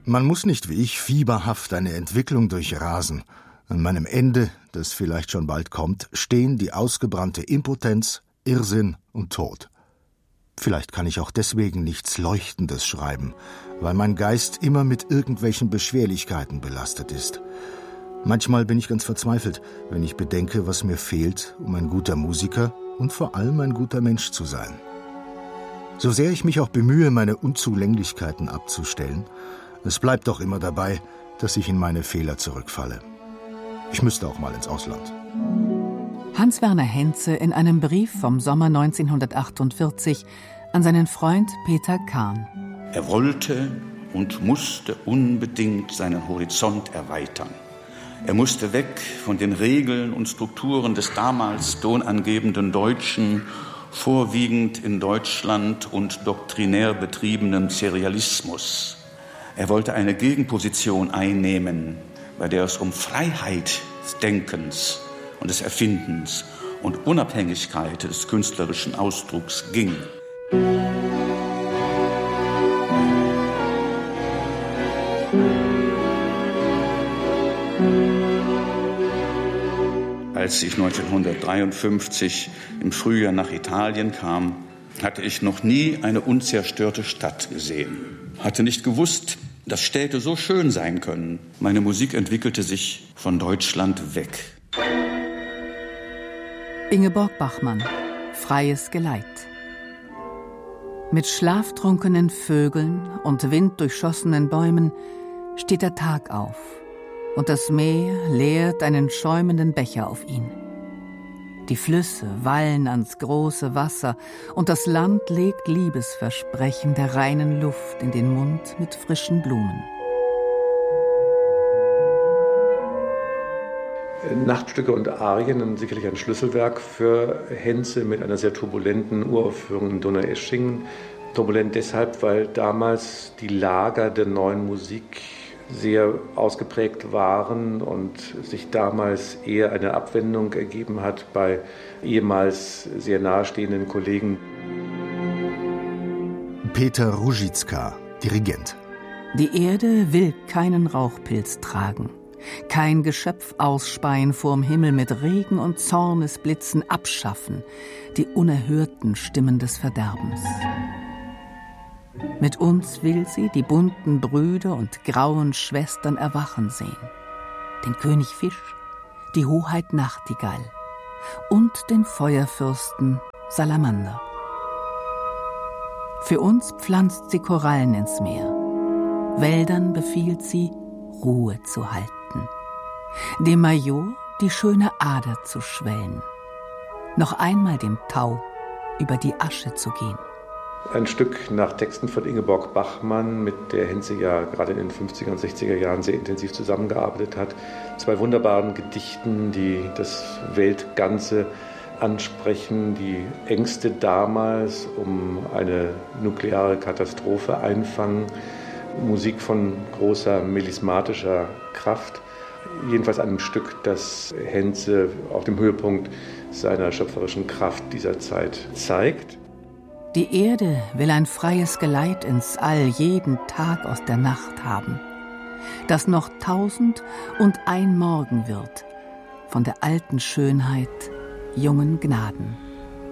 Man muss nicht wie ich fieberhaft eine Entwicklung durchrasen. An meinem Ende, das vielleicht schon bald kommt, stehen die ausgebrannte Impotenz, Irrsinn und Tod. Vielleicht kann ich auch deswegen nichts Leuchtendes schreiben, weil mein Geist immer mit irgendwelchen Beschwerlichkeiten belastet ist. Manchmal bin ich ganz verzweifelt, wenn ich bedenke, was mir fehlt, um ein guter Musiker und vor allem ein guter Mensch zu sein. So sehr ich mich auch bemühe, meine Unzulänglichkeiten abzustellen, es bleibt doch immer dabei, dass ich in meine Fehler zurückfalle. Ich müsste auch mal ins Ausland. Hans-Werner Henze in einem Brief vom Sommer 1948 an seinen Freund Peter Kahn. Er wollte und musste unbedingt seinen Horizont erweitern. Er musste weg von den Regeln und Strukturen des damals tonangebenden Deutschen, vorwiegend in Deutschland und doktrinär betriebenen Serialismus. Er wollte eine Gegenposition einnehmen, bei der es um Freiheit des Denkens und des Erfindens und Unabhängigkeit des künstlerischen Ausdrucks ging. Als ich 1953 im Frühjahr nach Italien kam, hatte ich noch nie eine unzerstörte Stadt gesehen. Hatte nicht gewusst, dass Städte so schön sein können. Meine Musik entwickelte sich von Deutschland weg. Ingeborg Bachmann, Freies Geleit. Mit schlaftrunkenen Vögeln und winddurchschossenen Bäumen steht der Tag auf und das Meer leert einen schäumenden Becher auf ihn. Die Flüsse wallen ans große Wasser und das Land legt Liebesversprechen der reinen Luft in den Mund mit frischen Blumen. Nachtstücke und Arien, sicherlich ein Schlüsselwerk für Henze mit einer sehr turbulenten Uraufführung in Donaueschingen. Turbulent deshalb, weil damals die Lager der neuen Musik sehr ausgeprägt waren und sich damals eher eine Abwendung ergeben hat bei ehemals sehr nahestehenden Kollegen. Peter Ruzicka, Dirigent. Die Erde will keinen Rauchpilz tragen, kein Geschöpf ausspeien vorm Himmel mit Regen und Zornesblitzen abschaffen, die unerhörten Stimmen des Verderbens. Mit uns will sie die bunten Brüder und grauen Schwestern erwachen sehen. Den König Fisch, die Hoheit Nachtigall und den Feuerfürsten Salamander. Für uns pflanzt sie Korallen ins Meer. Wäldern befiehlt sie, Ruhe zu halten. Dem Major die schöne Ader zu schwellen. Noch einmal dem Tau über die Asche zu gehen. Ein Stück nach Texten von Ingeborg Bachmann, mit der Henze ja gerade in den 50er und 60er Jahren sehr intensiv zusammengearbeitet hat. 2 wunderbaren Gedichten, die das Weltganze ansprechen, die Ängste damals um eine nukleare Katastrophe einfangen. Musik von großer melismatischer Kraft. Jedenfalls einem Stück, das Henze auf dem Höhepunkt seiner schöpferischen Kraft dieser Zeit zeigt. Die Erde will ein freies Geleit ins All jeden Tag aus der Nacht haben, das noch 1001 Morgen wird von der alten Schönheit jungen Gnaden.